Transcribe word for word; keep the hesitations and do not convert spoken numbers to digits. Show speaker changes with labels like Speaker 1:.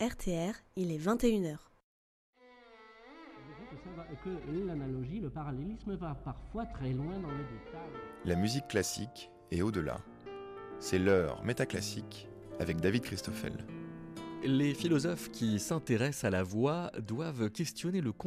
Speaker 1: R T R, il est vingt et une heures.
Speaker 2: Que l'analogie, le parallélisme va parfois très loin dans les détails.
Speaker 3: La musique classique et au-delà. C'est l'heure métaclassique avec David Christoffel.
Speaker 4: Les philosophes qui s'intéressent à la voix doivent questionner le